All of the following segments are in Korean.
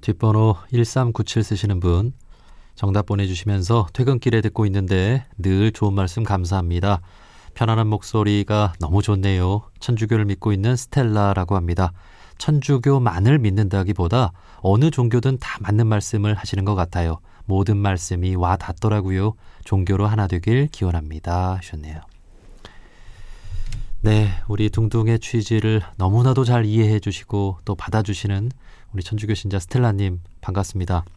뒷번호 1397 쓰시는 분 정답 보내주시면서 퇴근길에 듣고 있는데 늘 좋은 말씀 감사합니다. 편안한 목소리가 너무 좋네요. 천주교를 믿고 있는 스텔라라고 합니다. 천주교만을 믿는다기보다 어느 종교든 다 맞는 말씀을 하시는 것 같아요. 모든 말씀이 와 닿더라고요. 종교로 하나 되길 기원합니다 하셨네요. 네, 우리 둥둥의 취지를 너무나도 잘 이해해 주시고 또 받아주시는 우리 천주교 신자 스텔라님 반갑습니다.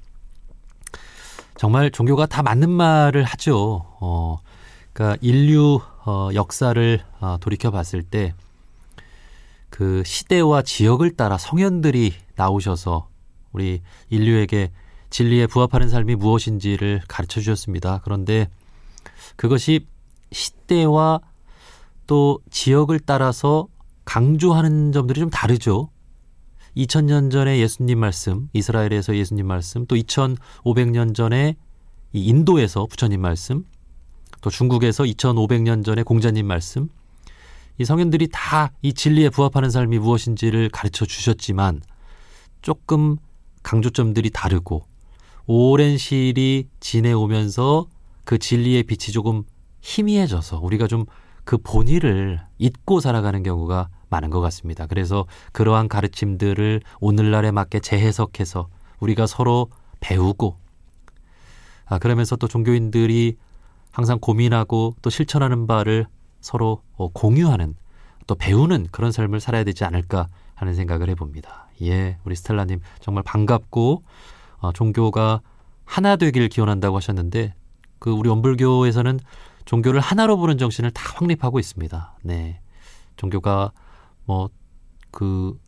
정말 종교가 다 맞는 말을 하죠. 그러니까 인류 역사를 돌이켜 봤을 때 그 시대와 지역을 따라 성현들이 나오셔서 우리 인류에게 진리에 부합하는 삶이 무엇인지를 가르쳐 주셨습니다. 그런데 그것이 시대와 또 지역을 따라서 강조하는 점들이 좀 다르죠. 2000년 전에 예수님 말씀, 이스라엘에서 예수님 말씀, 또 2500년 전에 이 인도에서 부처님 말씀, 또 중국에서 2500년 전에 공자님 말씀, 이 성현들이 다 이 진리에 부합하는 삶이 무엇인지를 가르쳐 주셨지만 조금 강조점들이 다르고 오랜 시일이 지내오면서 그 진리의 빛이 조금 희미해져서 우리가 좀 그 본의를 잊고 살아가는 경우가 많은 것 같습니다. 그래서 그러한 가르침들을 오늘날에 맞게 재해석해서 우리가 서로 배우고 그러면서 또 종교인들이 항상 고민하고 또 실천하는 바를 서로 공유하는 또 배우는 그런 삶을 살아야 되지 않을까 하는 생각을 해봅니다. 예, 우리 스텔라님 정말 반갑고 종교가 하나 되길 기원한다고 하셨는데 그 우리 원불교에서는 종교를 하나로 보는 정신을 다 확립하고 있습니다. 네, 종교가